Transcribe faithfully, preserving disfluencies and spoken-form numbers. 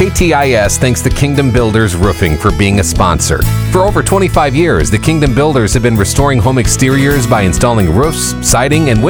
K T I S thanks the Kingdom Builders Roofing for being a sponsor. For over twenty-five years, the Kingdom Builders have been restoring home exteriors by installing roofs, siding, and windows